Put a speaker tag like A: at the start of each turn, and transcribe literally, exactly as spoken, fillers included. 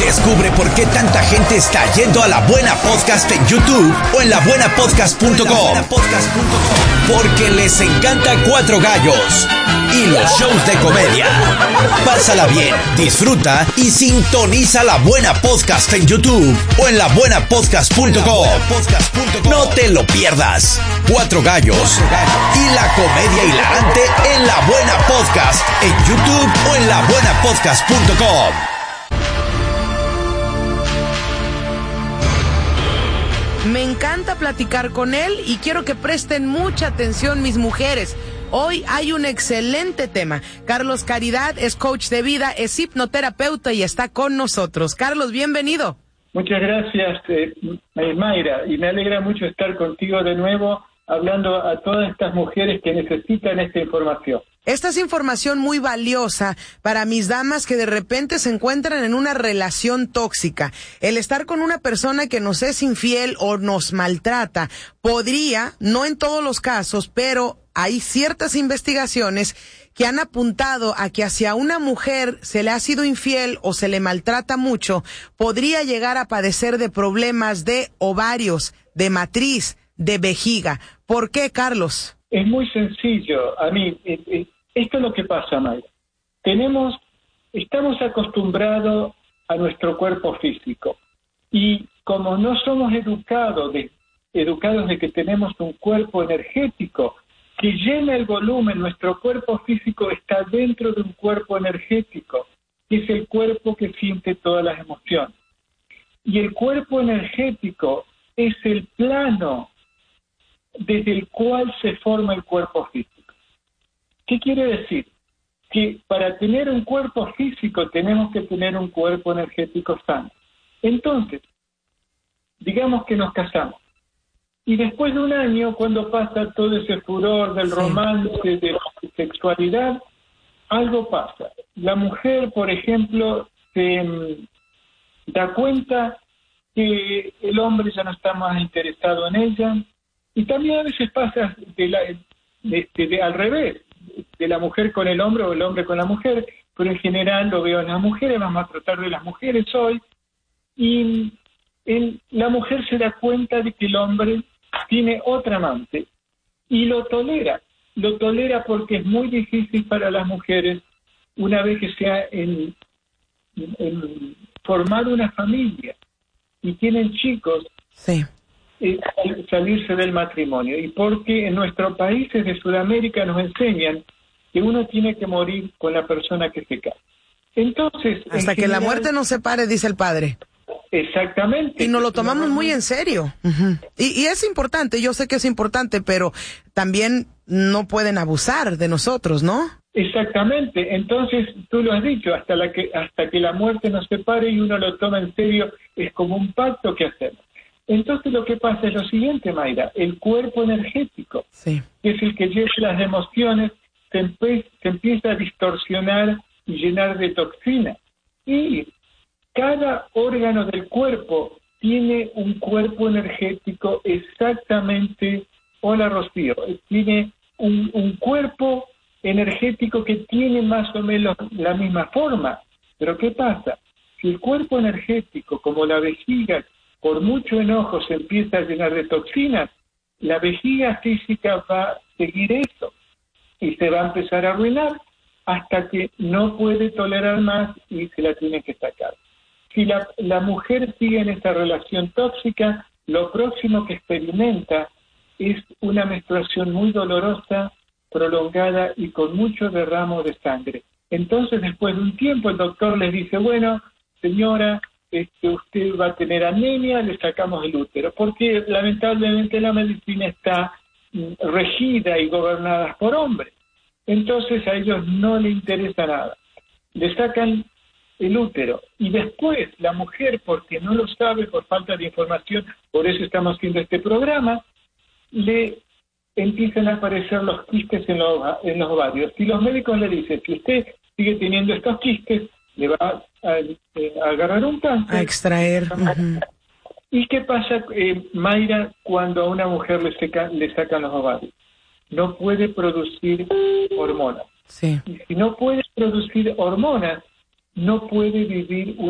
A: Descubre por qué tanta gente está yendo a La Buena Podcast en YouTube o en la buena podcast punto com. Porque les encanta Cuatro Gallos y los shows de comedia. Pásala bien, disfruta y sintoniza La Buena Podcast en YouTube o en la buena podcast punto com. No te lo pierdas. Cuatro Gallos y la comedia hilarante en La Buena Podcast en YouTube o en la buena podcast punto com.
B: Me encanta platicar con él y quiero que presten mucha atención mis mujeres. Hoy hay un excelente tema. Carlos Caridad es coach de vida, es hipnoterapeuta y está con nosotros. Carlos, bienvenido.
C: Muchas gracias, eh, Mayra, y me alegra mucho estar contigo de nuevo, hablando a todas estas mujeres que necesitan esta información.
B: Esta es información muy valiosa para mis damas que de repente se encuentran en una relación tóxica. El estar con una persona que nos es infiel o nos maltrata podría, no en todos los casos, pero hay ciertas investigaciones que han apuntado a que hacia una mujer se le ha sido infiel o se le maltrata mucho, podría llegar a padecer de problemas de ovarios, de matriz, de vejiga. ¿Por qué, Carlos?
C: Es muy sencillo. A mí, eh, eh, esto es lo que pasa, Mayra. Tenemos, estamos acostumbrados a nuestro cuerpo físico y como no somos educados de, educados de que tenemos un cuerpo energético que llena el volumen, nuestro cuerpo físico está dentro de un cuerpo energético, que es el cuerpo que siente todas las emociones. Y el cuerpo energético es el plano desde el cual se forma el cuerpo físico. ¿Qué quiere decir? Que para tener un cuerpo físico tenemos que tener un cuerpo energético sano. Entonces, digamos que nos casamos. Y después de un año, cuando pasa todo ese furor del romance, de la sexualidad, algo pasa. La mujer, por ejemplo, se um, da cuenta que el hombre ya no está más interesado en ella. Y también a veces pasa de la, de, de, de, al revés, de la mujer con el hombre o el hombre con la mujer, pero en general lo veo en las mujeres, vamos a tratar de las mujeres hoy, y el, la mujer se da cuenta de que el hombre tiene otra amante y lo tolera, lo tolera porque es muy difícil para las mujeres, una vez que se ha en, en formado una familia y tienen chicos,
B: sí.
C: Eh, salirse del matrimonio, y porque en nuestros países de Sudamérica nos enseñan que uno tiene que morir con la persona que se casa. Entonces,
B: hasta que general, la muerte nos separe, dice el padre.
C: Exactamente.
B: Y nos lo tomamos muy en serio. Uh-huh. Y, y es importante, yo sé que es importante, pero también no pueden abusar de nosotros, ¿no?
C: Exactamente. Entonces, tú lo has dicho, hasta la que hasta que la muerte nos separe y uno lo toma en serio, es como un pacto que hacemos. Entonces lo que pasa es lo siguiente, Mayra, el cuerpo energético,
B: sí.
C: que es el que lleva las emociones, se, empe- se empieza a distorsionar y llenar de toxinas. Y cada órgano del cuerpo tiene un cuerpo energético exactamente, hola Rocío, tiene un, un cuerpo energético que tiene más o menos la misma forma. Pero ¿qué pasa? Si el cuerpo energético, como la vejiga, por mucho enojo se empieza a llenar de toxinas, la vejiga física va a seguir eso y se va a empezar a arruinar hasta que no puede tolerar más y se la tiene que sacar. Si la, la mujer sigue en esa relación tóxica, lo próximo que experimenta es una menstruación muy dolorosa, prolongada y con mucho derramo de sangre. Entonces, después de un tiempo, el doctor les dice, bueno, señora, Este, usted va a tener anemia, le sacamos el útero, porque lamentablemente la medicina está mm, regida y gobernada por hombres. Entonces a ellos no les interesa nada. Le sacan el útero y después la mujer, porque no lo sabe por falta de información, por eso estamos haciendo este programa, le empiezan a aparecer los quistes en los, en los ovarios. Y los médicos le dicen, si usted sigue teniendo estos quistes, le va a, a, a agarrar un cáncer.
B: A extraer. Uh-huh.
C: ¿Y qué pasa, eh, Mayra, cuando a una mujer le, seca, le sacan los ovarios? No puede producir hormonas.
B: Sí.
C: Y si no puede producir hormonas, no puede vivir